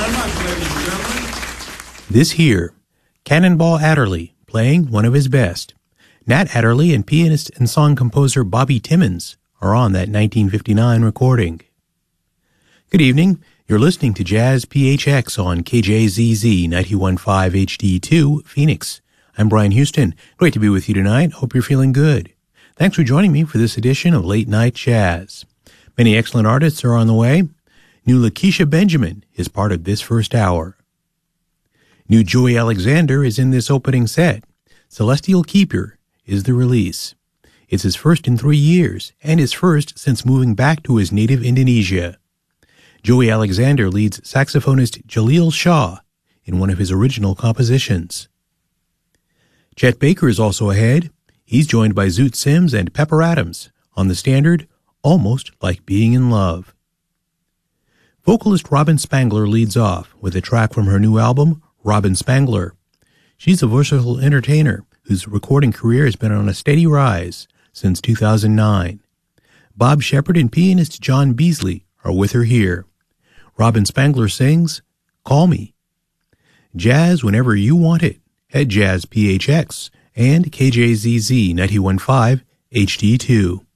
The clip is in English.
very much, ladies and gentlemen. This here, Cannonball Adderley, playing one of his best. Nat Adderley and pianist and song composer Bobby Timmons are on that 1959 recording. Good evening. You're listening to Jazz PHX on KJZZ 91.5 HD2, Phoenix. I'm Brian Houston. Great to be with you tonight. Hope you're feeling good. Thanks for joining me for this edition of Late Night Jazz. Many excellent artists are on the way. New Lakeisha Benjamin is part of this first hour. New Joey Alexander is in this opening set. Celestial Keeper is the release. It's his first in 3 years, and his first since moving back to his native Indonesia. Joey Alexander leads saxophonist Jaleel Shah in one of his original compositions. Chet Baker is also ahead. He's joined by Zoot Sims and Pepper Adams on the standard Almost Like Being in Love. Vocalist Robin Spangler leads off with a track from her new album, Robin Spangler. She's a versatile entertainer whose recording career has been on a steady rise since 2009. Bob Shepard and pianist John Beasley are with her here. Robin Spangler sings, Call Me. Jazz whenever you want it at Jazz PHX and KJZZ 91.5 HD2.